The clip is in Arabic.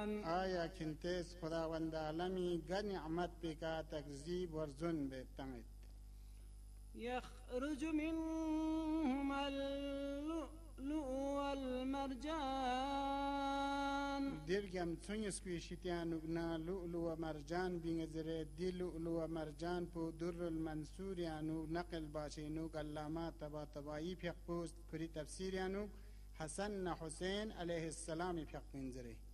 آیا کنتیز خداوند عالمی نعمت بکا تکذیب ورزن بتنگت يخرج منهما اللؤلؤ والمرجان درگم چونیس کویشیتیانو نا لؤلؤ و مرجان بینگزره دی لؤلؤ و مرجان پو در المنصوریانو نقل باشینو علامات تبا تبایی پیق پوست کری تفسیریانو حسن حسین علیه السلام پیق منزره